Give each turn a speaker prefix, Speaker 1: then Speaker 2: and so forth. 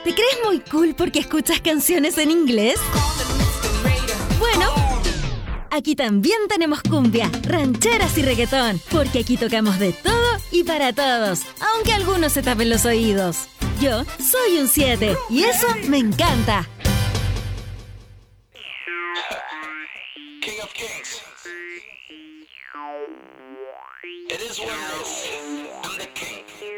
Speaker 1: ¿Te crees muy cool porque escuchas canciones en inglés? Bueno, aquí también tenemos cumbia, rancheras y reggaetón, porque aquí tocamos de todo y para todos, aunque algunos se tapen los oídos. Yo soy un 7 y eso me encanta.
Speaker 2: King of Kings. It is what it is. I'm the king.